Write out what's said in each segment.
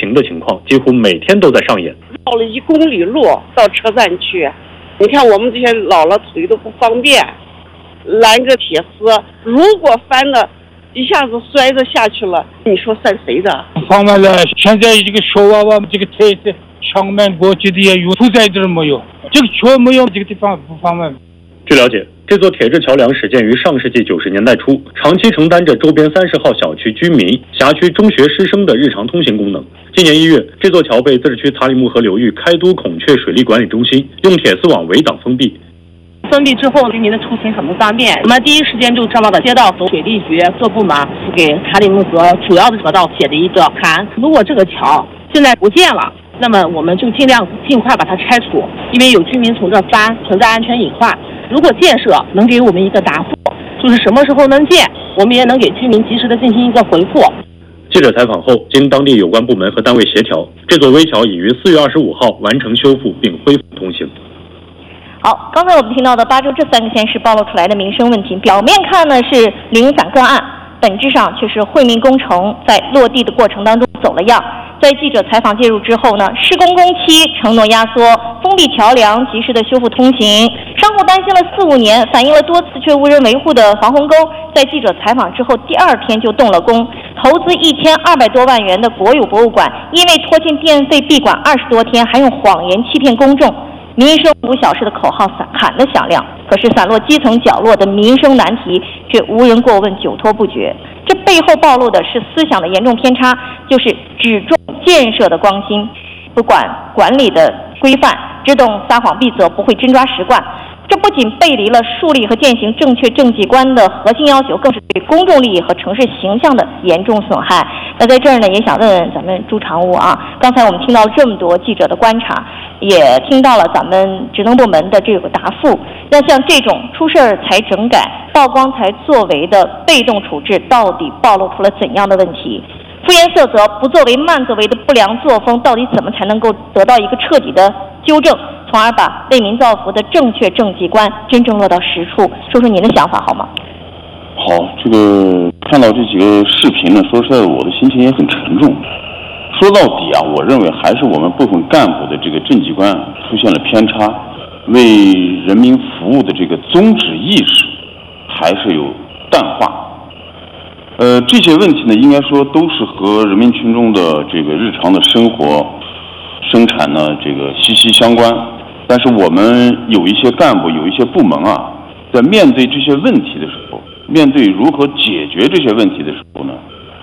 停的情况几乎每天都在上演。 绕了1公里路到车站去，你看我们这些老了腿都不方便，拦个铁丝，如果翻了一下子摔着下去了，你说算谁的？ 方便了，现在这个小娃娃这个台子上面过去的也有屠宰这没有，这个桥没有，这个地方不方便。 据了解，这座铁质桥梁始建于上世纪90年代初，长期承担着周边30号小区居民、辖区中学师生的日常通行功能。今年1月，这座桥被自治区塔里木河流域开都孔雀水利管理中心用铁丝网围挡封闭。 封闭之后，居民的出行很不方便。我们第一时间就上报的街道和水利局各部门给塔里木河主要的河道写的一个函。如果这个桥现在不建了，那么我们就尽快把它拆除，因为有居民从这翻，存在安全隐患。如果建设能给我们一个答复，就是什么时候能建，我们也能给居民及时的进行一个回复。 记者采访后，经当地有关部门和单位协调，这座危桥已于4月25号完成修复并恢复通行。 好，刚才我们听到的巴州这3个县市暴露出来的民生问题，表面看呢是零散个案，本质上却是惠民工程在落地的过程当中走了样。在记者采访介入之后呢，施工工期承诺压缩，封闭桥梁，及时的修复通行。商户担心了4、5年，反映了多次却无人维护的防洪沟，在记者采访之后第2天就动了工。投资1200多万元的国有博物馆，因为拖欠电费闭馆20多天，还用谎言欺骗公众。民生5小时的口号喊得响亮，可是散落基层角落的民生难题却无人过问，久拖不决。这背后暴露的是思想的严重偏差，就是只重建设的光芯，不管管理的规范，只懂撒谎避责，不会真抓实干。这不仅背离了树立和践行正确政绩观的核心要求，更是对公众利益和城市形象的严重损害。那在这儿呢，也想问问咱们朱常务啊，刚才我们听到这么多记者的观察，也听到了咱们职能部门的这个答复。那像这种出事儿才整改、曝光才作为的被动处置，到底暴露出了怎样的问题？敷衍塞责、不作为、慢作为的不良作风，到底怎么才能够得到一个彻底的纠正，从而把为民造福的正确政绩观真正落到实处？说说您的想法好吗？ 好，这个看到这几个视频呢，说实在的，我的心情也很沉重。说到底啊，我认为还是我们部分干部的这个政绩观出现了偏差，为人民服务的这个宗旨意识还是有淡化。这些问题呢，应该说都是和人民群众的这个日常的生活、生产呢这个息息相关。但是我们有一些干部、有一些部门啊，在面对这些问题的时候，面对如何解决这些问题的时候呢，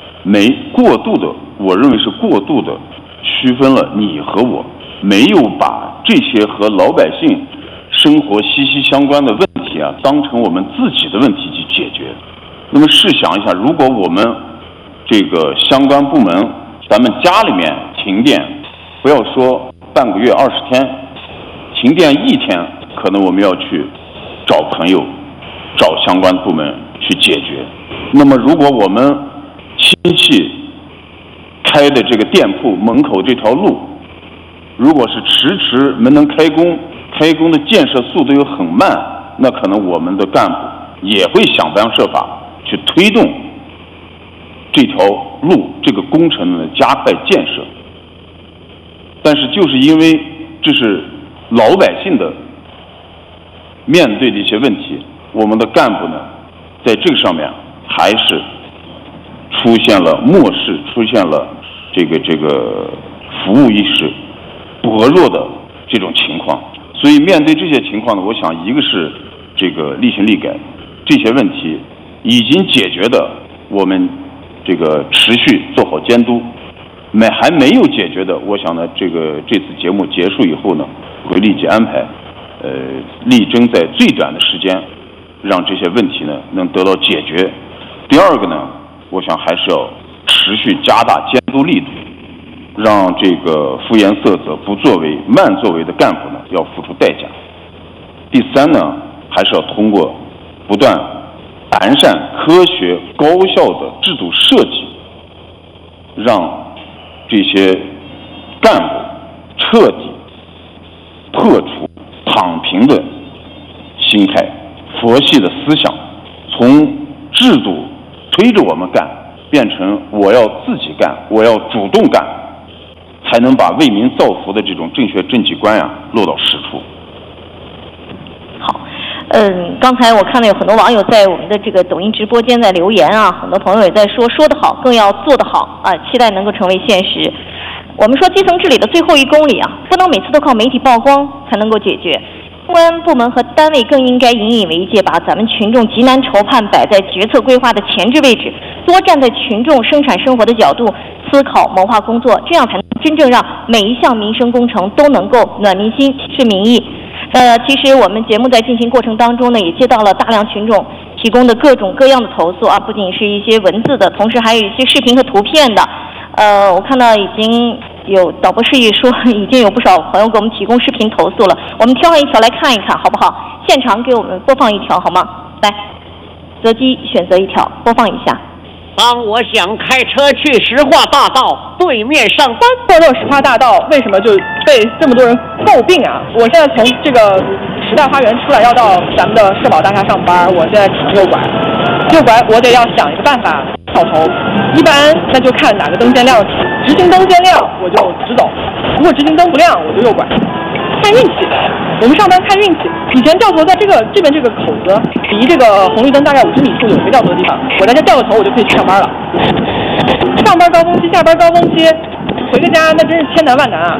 我认为是过度的区分了你和我，没有把这些和老百姓生活息息相关的问题啊，当成我们自己的问题去解决。那么试想一下，如果我们这个相关部门，咱们家里面停电，不要说半个月、20天，停电1天，可能我们要去找朋友、找相关部门去解决。那么如果我们亲戚开的这个店铺门口这条路，如果是迟没能开工，开工的建设速度又很慢，那可能我们的干部也会想方设法去推动这条路这个工程的加快建设。但是就是因为这是老百姓的面对的一些问题，我们的干部呢，在这个上面还是出现了漠视，出现了这个服务意识薄弱的这种情况。所以面对这些情况呢，我想一个是这个厉行厉改，这些问题已经解决的，我们这个持续做好监督；还没有解决的，我想呢，这次节目结束以后呢，会立即安排，力争在最短的时间，让这些问题呢能得到解决。第二个呢，我想还是要持续加大监督力度，让这个敷衍塞责、不作为、慢作为的干部呢要付出代价。第三呢，还是要通过不断完善科学高效的制度设计，让这些干部彻底破除躺平的心态、佛系的思想，从制度推着我们干变成我要自己干，我要主动干。 才能把为民造福的这种正确政绩观落到实处。 好，刚才我看到有很多网友在我们的这个抖音直播间在留言啊，很多朋友也在说得好，更要做得好啊，期待能够成为现实。我们说基层治理的最后1公里啊，不能每次都靠媒体曝光才能够解决。相关部门和单位更应该引以为戒，把咱们群众急难愁盼摆在决策规划的前置位置，多站在群众生产生活的角度思考谋划工作，这样才能真正让每一项民生工程都能够暖民心、提民意。其实我们节目在进行过程当中呢，也接到了大量群众提供的各种各样的投诉啊，不仅是一些文字的，同时还有一些视频和图片的。我看到已经有导播示意说，已经有不少朋友给我们提供视频投诉了，我们挑上一条来看一看，好不好？现场给我们播放一条好吗？来，择机选择一条，播放一下。 当我想开车去石化大道对面上班， 到石化大道为什么就被这么多人诟病啊？我现在从这个时代花园出来要到咱们的社保大厦上班，我现在只能右拐，我得要想一个办法跳头。一般那就看哪个灯先亮，直行灯先亮我就直走，如果直行灯不亮我就右拐，看运气。我们上班看运气。以前掉头在这边这个口子离这个红绿灯大概50米处有没掉头的地方，我在这掉个头我就可以去上班了。上班高峰期、下班高峰期，回个家那真是千难万难啊。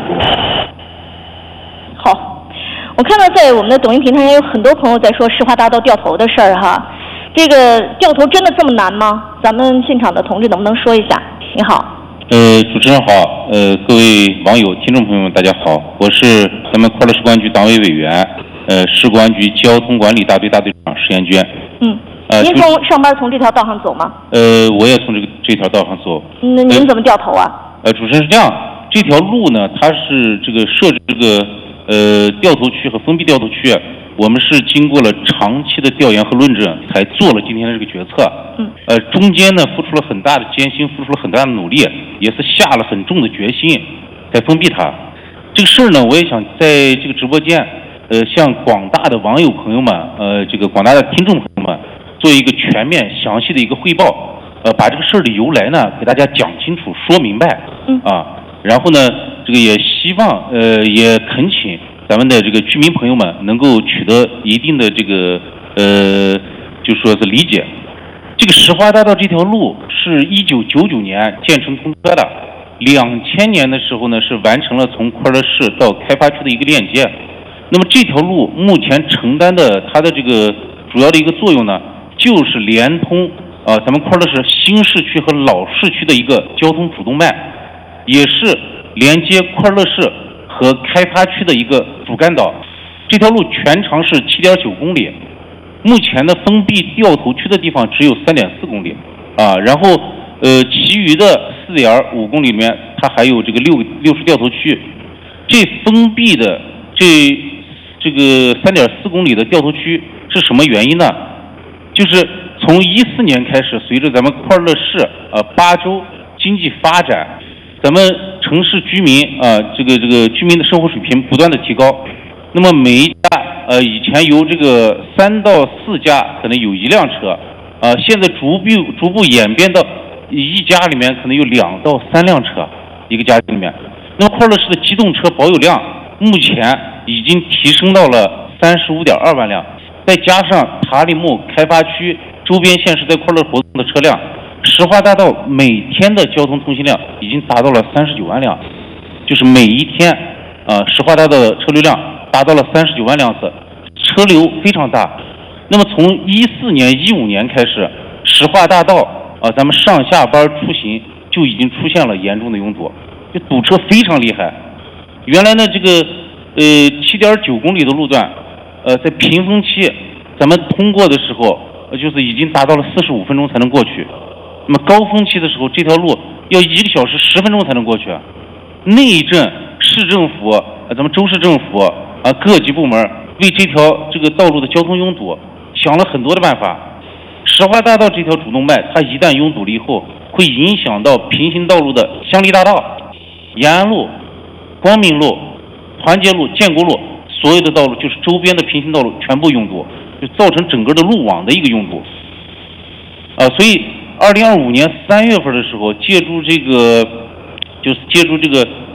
好，我看到在我们的抖音平台上有很多朋友在说石化大道掉头的事儿哈，这个掉头真的这么难吗？咱们现场的同志能不能说一下？你好。 主持人好，各位网友、听众朋友们，大家好，我是咱们快乐市公安局党委委员，市公安局交通管理大队大队长石艳娟。 您从上班从这条道上走吗？ 我也从这条道上走。 那您怎么掉头啊？ 主持人是这样，这条路呢，它是这个设置这个掉头区和封闭掉头区，我们是经过了长期的调研和论证，才做了今天的这个决策。中间呢付出了很大的艰辛，付出了很大的努力，也是下了很重的决心，才封闭它。这个事儿呢，我也想在这个直播间，向广大的网友朋友们，这个广大的听众朋友们，做一个全面详细的一个汇报，把这个事儿的由来呢，给大家讲清楚、说明白。然后呢，这个也希望，也恳请咱们的这个居民朋友们能够取得一定的这个就说是理解。这个石化大道这条路是1999年建成通车的，2000年的时候呢是完成了从快乐市到开发区的一个链接。那么这条路目前承担的它的这个主要的一个作用呢，就是连通咱们快乐市新市区和老市区的一个交通主动脉，也是连接快乐市和开发区的一个主干道。这条路全长是7.9公里，目前的封闭掉头区的地方只有3.4公里然后其余的4.5公里里面，它还有这个六处掉头区。这封闭的这个3.4公里的掉头区是什么原因呢？就是从14年开始，随着咱们快乐市8州经济发展，咱们城市居民这个居民的生活水平不断的提高。那么每一家以前由这个3到4家可能有1辆车，现在逐步演变到一家里面可能有2到3辆车，一个家庭里面。那么快乐市的机动车保有量目前已经提升到了35.2万辆，再加上塔里木开发区周边县市在快乐活动的车辆，石化大道每天的交通通行量已经达到了39万辆，就是每一天石化大道的车流量达到了39万辆次，车流非常大。那么从14年、15年开始，石化大道咱们上下班出行就已经出现了严重的拥堵，就堵车非常厉害。原来呢，这个7.9公里的路段，在平峰期咱们通过的时候，就是已经达到了45分钟才能过去。那么高峰期的时候，这条路要1个小时10分钟才能过去。内政、市政府、咱们州市政府各级部门为这个道路的交通拥堵想了很多的办法。石化大道这条主动脉，它一旦拥堵了以后，会影响到平行道路的香梨大道、延安路、光明路、团结路、建国路，所有的道路就是周边的平行道路全部拥堵，就造成整个的路网的一个拥堵。所以2025年3月份的时候，借助这个